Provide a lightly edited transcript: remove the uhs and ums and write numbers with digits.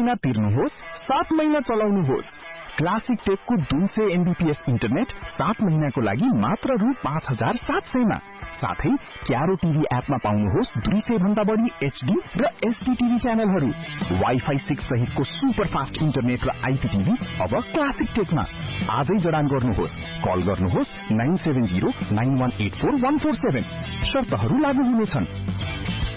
महिना तिर्नुहोस्, 7 महिना चलाउनुहोस्। क्लासिक टेकको 200 MBPS इन्टरनेट 7 महिनाको लागि मात्र रु 5700 मा। साथै क्यारो टिभी एपमा पाउनुहोस् 200 भन्दा बढी HD र SD टिभी च्यानलहरू। वाइफाई 6 सहितको सुपर फास्ट इन्टरनेट र IPTV अब क्लासिक टेकमा। आजै जडान गर्नुहोस्। कल गर्नुहोस् 9709184147। शर्तहरू लागू हुनेछन्।